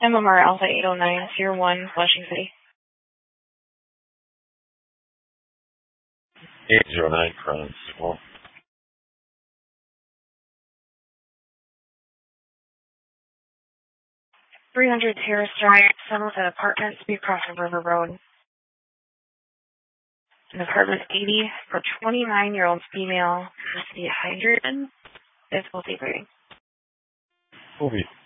MMR Alpha 809, Tier 1, Flushing City. 809, Crown School. 300 Terrace Drive, Somerset Apartments, Crosser River Road. An apartment 80 for 29-year-old female, custody hydrated, physical debriefing. Movie.